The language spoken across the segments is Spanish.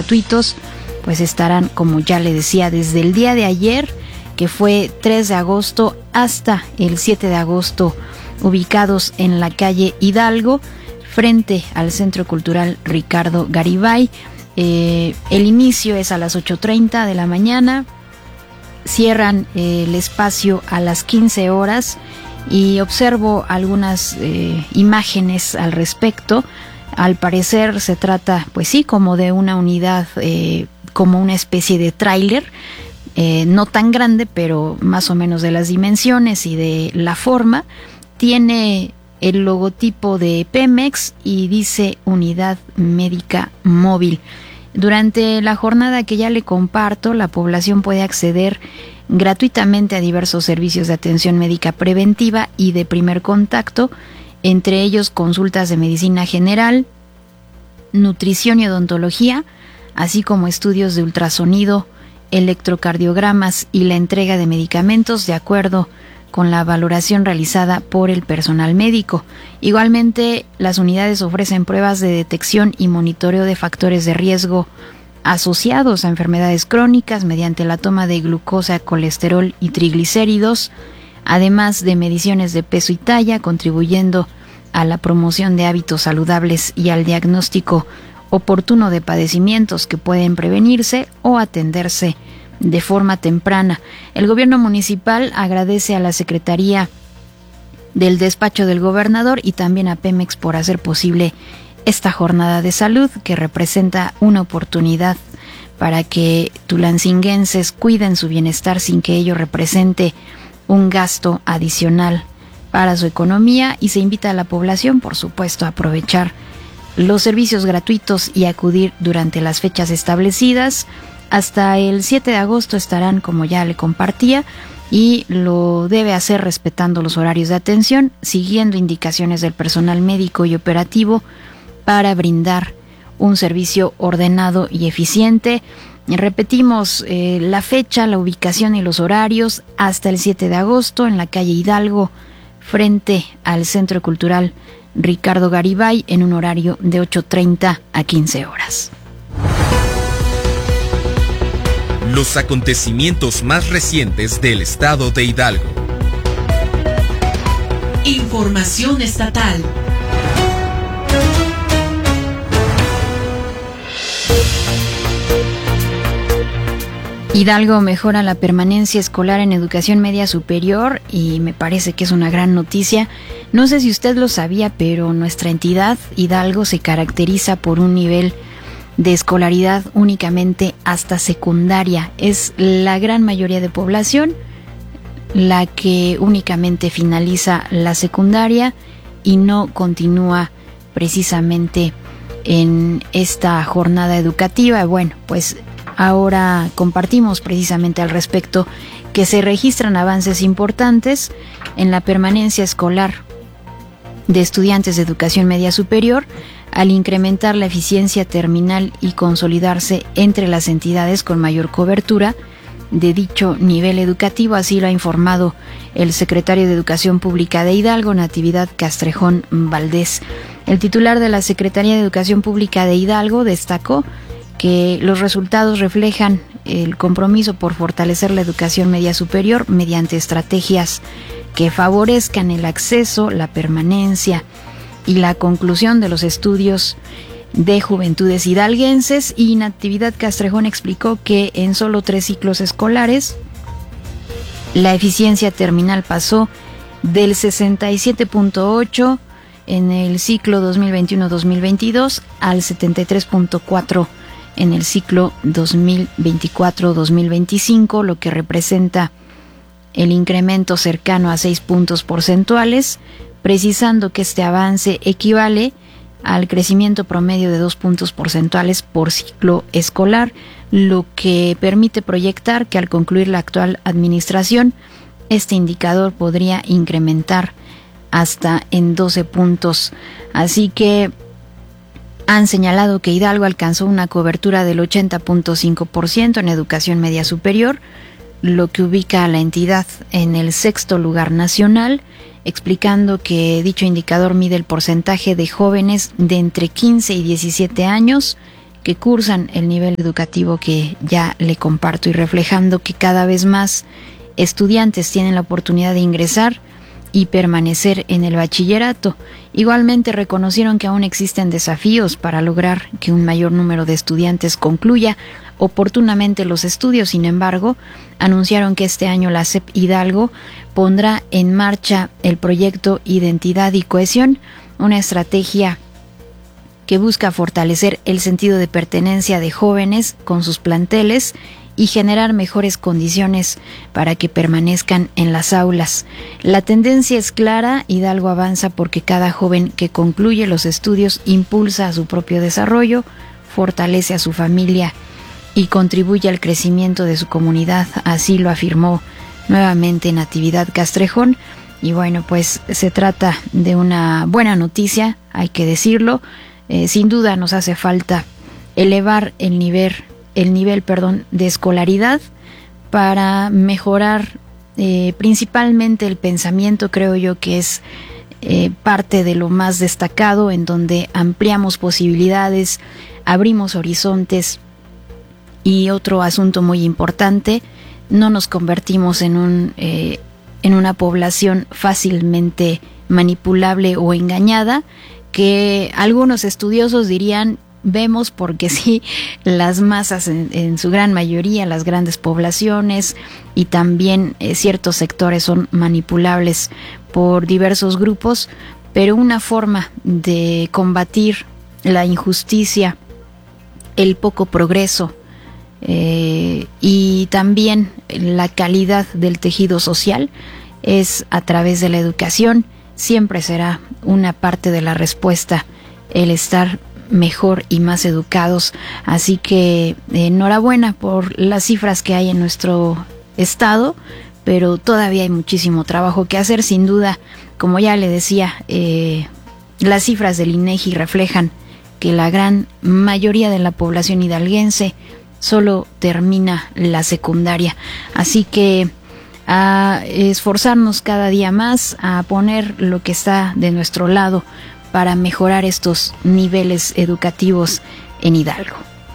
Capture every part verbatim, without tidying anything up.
gratuitos pues estarán, como ya le decía, desde el día de ayer, que fue tres de agosto, hasta el siete de agosto, ubicados en la calle Hidalgo, frente al Centro Cultural Ricardo Garibay. Eh, el inicio es a las ocho treinta de la mañana, cierran eh, el espacio a las quince horas, y observo algunas eh, imágenes al respecto. Al parecer se trata, pues sí, como de una unidad, eh, como una especie de tráiler, eh, no tan grande, pero más o menos de las dimensiones y de la forma. Tiene el logotipo de Pemex y dice Unidad Médica Móvil. Durante la jornada que ya le comparto, la población puede acceder gratuitamente a diversos servicios de atención médica preventiva y de primer contacto, entre ellos consultas de medicina general, nutrición y odontología, así como estudios de ultrasonido, electrocardiogramas y la entrega de medicamentos de acuerdo con la valoración realizada por el personal médico. Igualmente, las unidades ofrecen pruebas de detección y monitoreo de factores de riesgo asociados a enfermedades crónicas mediante la toma de glucosa, colesterol y triglicéridos, además de mediciones de peso y talla, contribuyendo a la promoción de hábitos saludables y al diagnóstico oportuno de padecimientos que pueden prevenirse o atenderse de forma temprana. El gobierno municipal agradece a la Secretaría del Despacho del Gobernador y también a Pemex por hacer posible esta jornada de salud, que representa una oportunidad para que tulancinguenses cuiden su bienestar sin que ello represente un gasto adicional para su economía, y se invita a la población, por supuesto, a aprovechar los servicios gratuitos y acudir durante las fechas establecidas. Hasta el siete de agosto estarán, como ya le compartía, y lo debe hacer respetando los horarios de atención, siguiendo indicaciones del personal médico y operativo para brindar un servicio ordenado y eficiente. Repetimos eh, la fecha, la ubicación y los horarios: hasta el siete de agosto en la calle Hidalgo, frente al Centro Cultural Ricardo Garibay, en un horario de ocho treinta a quince horas. Los acontecimientos más recientes del estado de Hidalgo. Información estatal. Hidalgo mejora la permanencia escolar en educación media superior, y me parece que es una gran noticia. No sé si usted lo sabía, pero nuestra entidad, Hidalgo, se caracteriza por un nivel de escolaridad únicamente hasta secundaria. Es la gran mayoría de población la que únicamente finaliza la secundaria y no continúa precisamente en esta jornada educativa. Bueno, pues ahora compartimos precisamente al respecto que se registran avances importantes en la permanencia escolar de estudiantes de educación media superior, al incrementar la eficiencia terminal y consolidarse entre las entidades con mayor cobertura de dicho nivel educativo. Así lo ha informado el secretario de Educación Pública de Hidalgo, Natividad Castrejón Valdés. El titular de la Secretaría de Educación Pública de Hidalgo destacó que los resultados reflejan el compromiso por fortalecer la educación media superior mediante estrategias que favorezcan el acceso, la permanencia y la conclusión de los estudios de juventudes hidalguenses. Y Natividad Castrejón explicó que en solo tres ciclos escolares la eficiencia terminal pasó del sesenta y siete punto ocho en el ciclo dos mil veintiuno dos mil veintidós al setenta y tres punto cuatro en el ciclo dos mil veinticuatro dos mil veinticinco, lo que representa el incremento cercano a seis puntos porcentuales, precisando que este avance equivale al crecimiento promedio de dos puntos porcentuales por ciclo escolar, lo que permite proyectar que al concluir la actual administración, este indicador podría incrementar hasta en doce puntos. Así que han señalado que Hidalgo alcanzó una cobertura del ochenta punto cinco por ciento en educación media superior, lo que ubica a la entidad en el sexto lugar nacional, explicando que dicho indicador mide el porcentaje de jóvenes de entre quince y diecisiete años que cursan el nivel educativo que ya le comparto, y reflejando que cada vez más estudiantes tienen la oportunidad de ingresar y permanecer en el bachillerato. Igualmente reconocieron que aún existen desafíos para lograr que un mayor número de estudiantes concluya oportunamente los estudios. Sin embargo, anunciaron que este año la S E P Hidalgo pondrá en marcha el proyecto Identidad y Cohesión, una estrategia que busca fortalecer el sentido de pertenencia de jóvenes con sus planteles y generar mejores condiciones para que permanezcan en las aulas. La tendencia es clara: Hidalgo avanza porque cada joven que concluye los estudios impulsa su propio desarrollo, fortalece a su familia y contribuye al crecimiento de su comunidad. Así lo afirmó nuevamente Natividad Castrejón. Y bueno, pues se trata de una buena noticia, hay que decirlo. Eh, sin duda nos hace falta elevar el nivel, el nivel, perdón, de escolaridad para mejorar eh, principalmente el pensamiento. Creo yo que es eh, parte de lo más destacado, en donde ampliamos posibilidades, abrimos horizontes, y otro asunto muy importante, no nos convertimos en un eh, en una población fácilmente manipulable o engañada, que algunos estudiosos dirían vemos porque sí, las masas en, en su gran mayoría, las grandes poblaciones y también eh, ciertos sectores son manipulables por diversos grupos, pero una forma de combatir la injusticia, el poco progreso eh, y también la calidad del tejido social es a través de la educación. Siempre será una parte de la respuesta el estar mejor y más educados. Así que eh, enhorabuena por las cifras que hay en nuestro estado, pero todavía hay muchísimo trabajo que hacer. Sin duda, como ya le decía, eh, las cifras del INEGI reflejan que la gran mayoría de la población hidalguense solo termina la secundaria. Así que a esforzarnos cada día más, a poner lo que está de nuestro lado para mejorar estos niveles educativos en Hidalgo.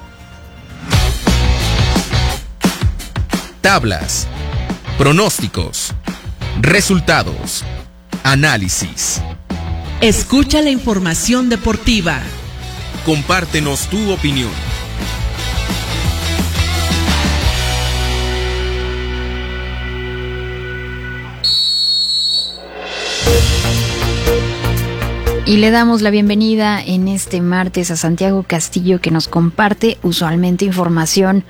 Tablas, pronósticos, resultados, análisis. Escucha la información deportiva. Compártenos tu opinión. Y le damos la bienvenida en este martes a Santiago Castillo, que nos comparte usualmente información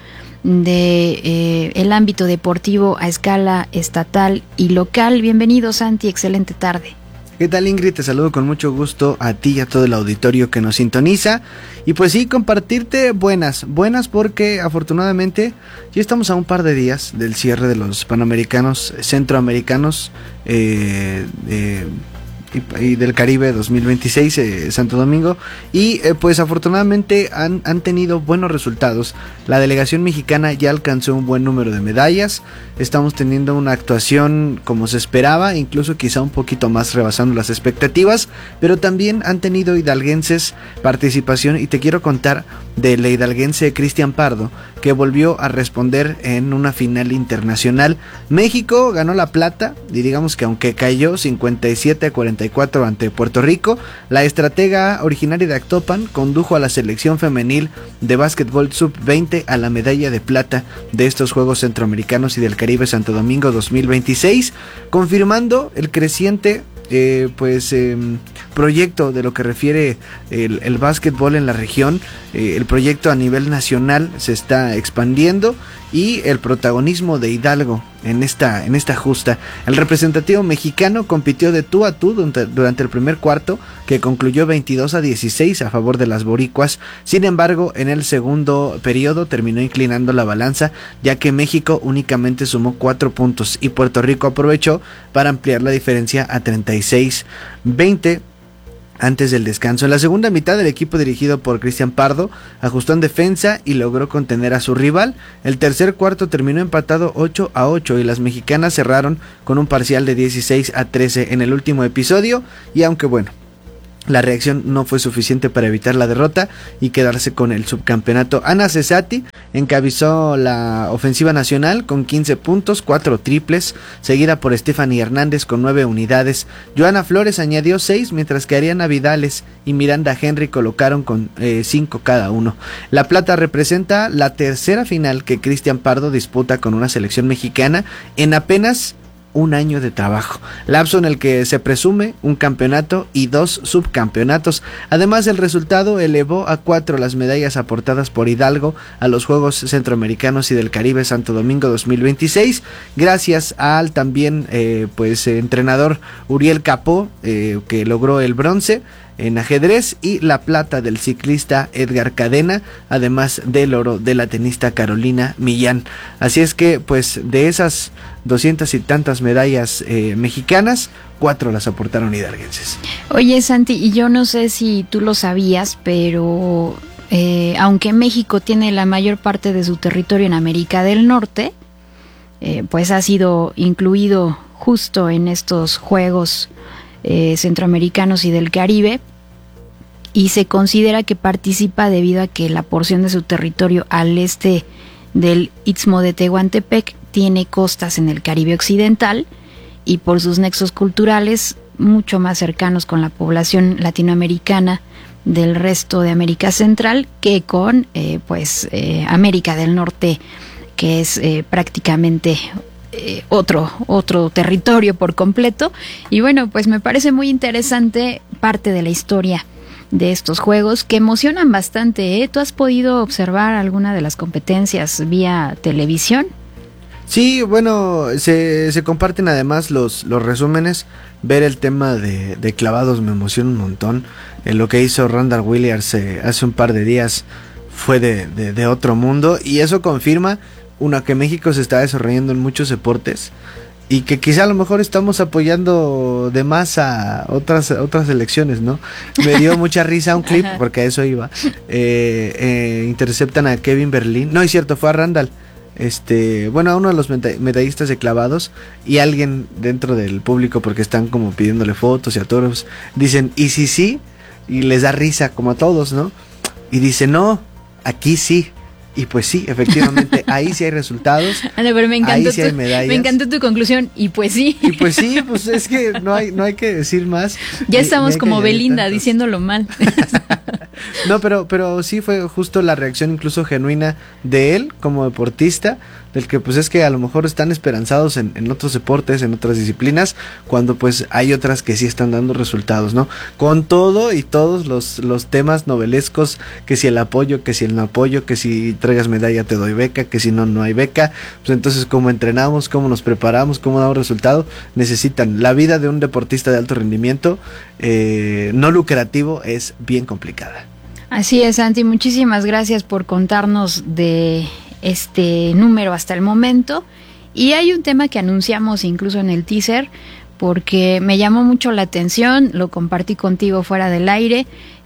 de eh, el ámbito deportivo a escala estatal y local. Bienvenido, Santi, excelente tarde. ¿Qué tal, Ingrid? Te saludo con mucho gusto a ti y a todo el auditorio que nos sintoniza. Y pues sí, compartirte buenas, buenas porque afortunadamente ya estamos a un par de días del cierre de los Panamericanos Centroamericanos eh, eh, y, y del Caribe dos mil veintiséis, eh, Santo Domingo, y eh, pues afortunadamente han, han tenido buenos resultados. La delegación mexicana ya alcanzó un buen número de medallas, estamos teniendo una actuación como se esperaba, incluso quizá un poquito más rebasando las expectativas, pero también han tenido hidalguenses participación, y te quiero contar del hidalguense Cristian Pardo, que volvió a responder en una final internacional. México ganó la plata, y digamos que aunque cayó cincuenta y siete a cuarenta y cuatro ante Puerto Rico, la estratega originaria de Actopan condujo a la selección femenil de básquetbol sub veinte a la medalla de plata de estos Juegos Centroamericanos y del Caribe Santo Domingo dos mil veintiséis, confirmando el creciente Eh, pues eh, proyecto de lo que refiere el, el básquetbol en la región. Eh, el proyecto a nivel nacional se está expandiendo, y el protagonismo de Hidalgo en esta, en esta justa. El representativo mexicano compitió de tú a tú durante, durante el primer cuarto, que concluyó veintidós a dieciséis a favor de las boricuas. Sin embargo, en el segundo periodo terminó inclinando la balanza, ya que México únicamente sumó cuatro puntos y Puerto Rico aprovechó para ampliar la diferencia a treinta y seis veinte antes del descanso. En la segunda mitad, el equipo dirigido por Cristian Pardo ajustó en defensa y logró contener a su rival. El tercer cuarto terminó empatado ocho a ocho, y las mexicanas cerraron con un parcial de dieciséis a trece en el último episodio. Y aunque bueno, La reacción no fue suficiente para evitar la derrota y quedarse con el subcampeonato. Ana Cesati encabezó la ofensiva nacional con quince puntos, cuatro triples, seguida por Stephanie Hernández con nueve unidades. Joana Flores añadió seis, mientras que Ariana Vidales y Miranda Henry colocaron con eh, cinco cada uno. La plata representa la tercera final que Cristian Pardo disputa con una selección mexicana en apenas un año de trabajo, lapso en el que se presume un campeonato y dos subcampeonatos. Además, el resultado elevó a cuatro las medallas aportadas por Hidalgo a los Juegos Centroamericanos y del Caribe Santo Domingo dos mil veintiséis, gracias al también eh, pues entrenador Uriel Capó, eh, que logró el bronce en ajedrez y la plata del ciclista Edgar Cadena, además del oro de la tenista Carolina Millán. Así es que pues de esas doscientas y tantas medallas eh, mexicanas, cuatro las aportaron hidalguenses. Oye, Santi, y yo no sé si tú lo sabías, pero eh, aunque México tiene la mayor parte de su territorio en América del Norte, eh, pues ha sido incluido justo en estos Juegos eh, Centroamericanos y del Caribe, y se considera que participa debido a que la porción de su territorio al este del Istmo de Tehuantepec tiene costas en el Caribe occidental y por sus nexos culturales mucho más cercanos con la población latinoamericana del resto de América Central que con eh, pues eh, América del Norte, que es eh, prácticamente eh, otro otro territorio por completo. Y bueno, pues me parece muy interesante parte de la historia de estos juegos que emocionan bastante, ¿eh? ¿Tú has podido observar alguna de las competencias vía televisión? Sí, bueno, se, se comparten además los, los resúmenes. Ver el tema de, de clavados me emociona un montón. Eh, lo que hizo Randall Williams eh, hace un par de días fue de, de, de otro mundo, y eso confirma, una, que México se está desarrollando en muchos deportes y que quizá a lo mejor estamos apoyando de más a otras otras elecciones, ¿no? Me dio mucha risa un clip, porque a eso iba. Eh, eh, interceptan a Kevin Berlín. No, es cierto, fue a Randall. Este, bueno, a uno de los medallistas de clavados, y alguien dentro del público, porque están como pidiéndole fotos y a todos, dicen, ¿y si sí? Y les da risa, como a todos, ¿no? Y dice, no, aquí sí. Y pues sí, efectivamente, ahí sí hay resultados. Ana, pero me encantó, ahí sí hay tu, medallas. Me encantó tu conclusión, y pues sí. Y pues sí, pues es que no hay, no hay que decir más. Ya ni, estamos ni como Belinda tantos. Diciéndolo mal. No, pero, pero sí fue justo la reacción incluso genuina de él como deportista, del que pues es que a lo mejor están esperanzados en, en otros deportes, en otras disciplinas, cuando pues hay otras que sí están dando resultados, ¿no? Con todo y todos los, los temas novelescos, que si el apoyo, que si el no apoyo, que si traigas medalla te doy beca, que si no, no hay beca. Pues entonces, cómo entrenamos, cómo nos preparamos, cómo damos resultado, necesitan. La vida de un deportista de alto rendimiento eh, no lucrativo es bien complicada. Así es, Santi, muchísimas gracias por contarnos de este número hasta el momento. Y hay un tema que anunciamos incluso en el teaser, porque me llamó mucho la atención, lo compartí contigo fuera del aire,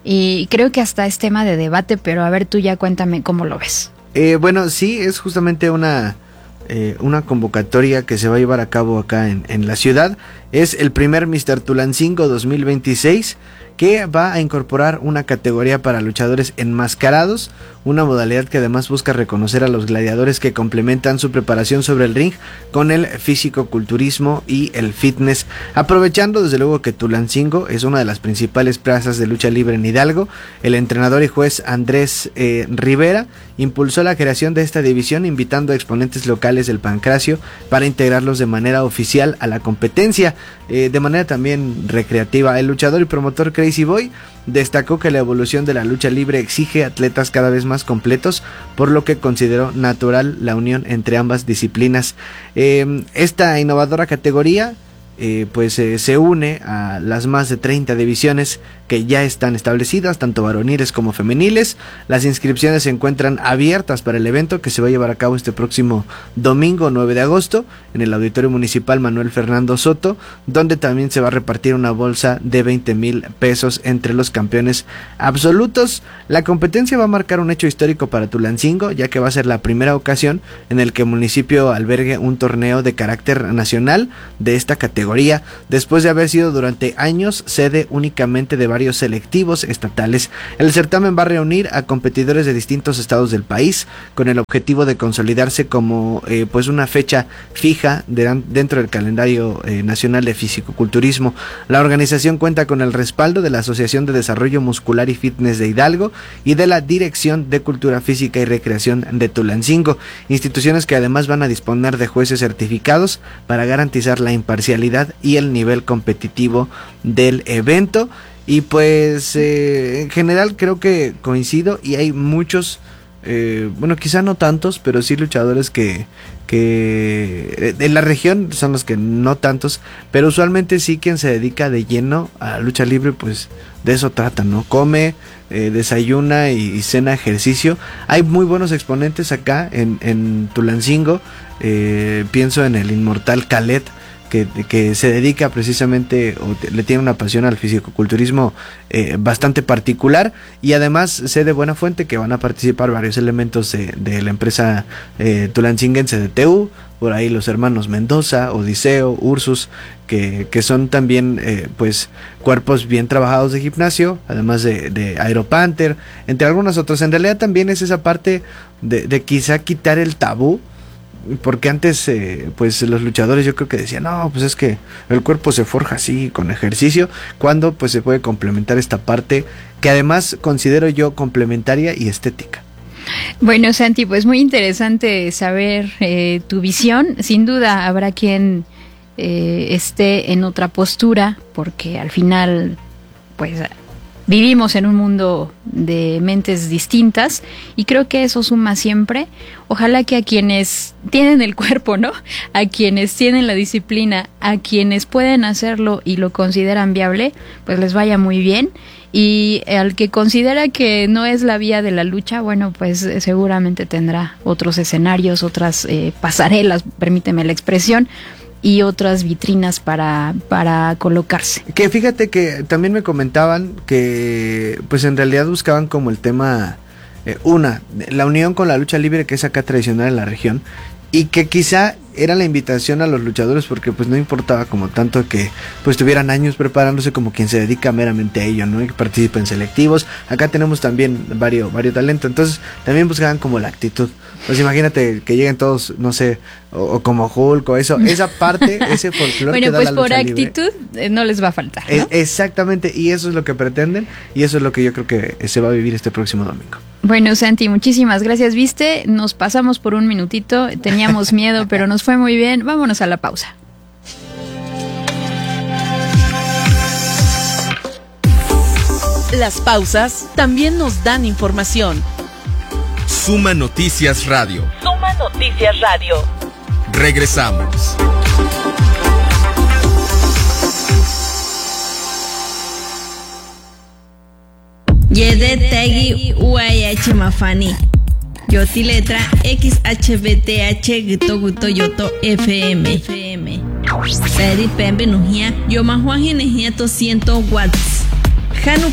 y creo que hasta es tema de debate, pero a ver, tú ya cuéntame cómo lo ves. Eh, bueno, sí, es justamente una, eh, una convocatoria que se va a llevar a cabo acá en, en la ciudad. Es el primer míster Tulancingo dos mil veintiséis, que va a incorporar una categoría para luchadores enmascarados, una modalidad que además busca reconocer a los gladiadores que complementan su preparación sobre el ring con el físico-culturismo y el fitness, aprovechando desde luego que Tulancingo es una de las principales plazas de lucha libre en Hidalgo. El entrenador y juez Andrés eh, Rivera impulsó la creación de esta división, invitando a exponentes locales del Pancracio para integrarlos de manera oficial a la competencia, eh, de manera también recreativa. El luchador y promotor Crazy Boy destacó que la evolución de la lucha libre exige atletas cada vez más completos, por lo que consideró natural la unión entre ambas disciplinas. Eh, esta innovadora categoría eh, pues eh, se une a las más de treinta divisiones que ya están establecidas, tanto varoniles como femeniles. Las inscripciones se encuentran abiertas para el evento, que se va a llevar a cabo este próximo domingo nueve de agosto en el Auditorio Municipal Manuel Fernando Soto, donde también se va a repartir una bolsa de veinte mil pesos entre los campeones absolutos. La competencia va a marcar un hecho histórico para Tulancingo, ya que va a ser la primera ocasión en el que el municipio albergue un torneo de carácter nacional de esta categoría. categoría, después de haber sido durante años sede únicamente de varios selectivos estatales. El certamen va a reunir a competidores de distintos estados del país con el objetivo de consolidarse como eh, pues una fecha fija de, dentro del calendario eh, nacional de fisicoculturismo. La organización cuenta con el respaldo de la Asociación de Desarrollo Muscular y Fitness de Hidalgo y de la Dirección de Cultura Física y Recreación de Tulancingo, instituciones que además van a disponer de jueces certificados para garantizar la imparcialidad y el nivel competitivo del evento. Y pues eh, en general creo que coincido, y hay muchos, eh, bueno, quizá no tantos, pero sí luchadores que, que en la región son los que no tantos, pero usualmente sí quien se dedica de lleno a la lucha libre, pues de eso trata, ¿no? Come, eh, desayuna y, y cena ejercicio. Hay muy buenos exponentes acá en, en Tulancingo, eh, pienso en el inmortal Khaled, Que, que se dedica precisamente o te, le tiene una pasión al fisicoculturismo eh, bastante particular, y además sé de buena fuente que van a participar varios elementos de, de la empresa eh, tulancinguense de T U, por ahí los hermanos Mendoza, Odiseo, Ursus, que, que son también eh, pues cuerpos bien trabajados de gimnasio, además de, de Aeropanther, entre algunos otros. En realidad también es esa parte de, de quizá quitar el tabú, porque antes eh, pues los luchadores yo creo que decían, no, pues es que el cuerpo se forja así con ejercicio, cuando pues se puede complementar esta parte que además considero yo complementaria y estética. Bueno, Santi, pues muy interesante saber eh, tu visión. Sin duda habrá quien eh, esté en otra postura, porque al final pues vivimos en un mundo de mentes distintas, y creo que eso suma siempre. Ojalá que a quienes tienen el cuerpo, ¿no? A quienes tienen la disciplina, a quienes pueden hacerlo y lo consideran viable, pues les vaya muy bien. Y al que considera que no es la vía de la lucha, bueno, pues seguramente tendrá otros escenarios, otras eh, pasarelas, permíteme la expresión, y otras vitrinas para, para colocarse. Que fíjate que también me comentaban que pues en realidad buscaban como el tema, eh, una, la unión con la lucha libre que es acá tradicional en la región, y que quizá era la invitación a los luchadores, porque pues no importaba como tanto que pues tuvieran años preparándose como quien se dedica meramente a ello, ¿no? Y que participen en selectivos. Acá tenemos también varios, varios talentos, entonces también buscaban como la actitud. Pues imagínate que lleguen todos, no sé, o, o como Hulk o eso, esa parte, ese folclore bueno, que da pues la lucha por actitud libre, eh, no les va a faltar, ¿no? Es, exactamente, y eso es lo que pretenden, y eso es lo que yo creo que se va a vivir este próximo domingo. Bueno, Santi, muchísimas gracias. Viste, nos pasamos por un minutito, teníamos miedo, pero nos fue muy bien. Vámonos a la pausa. Las pausas también nos dan información. Suma Noticias Radio. Suma Noticias Radio. Regresamos. Yede Tegi U A H Mafani. Yoti letra X H B T H Gito Guto Yoto F M. F M. Peri Pembe Nujia. Yo Mahuaji Nejia doscientos watts. Hanu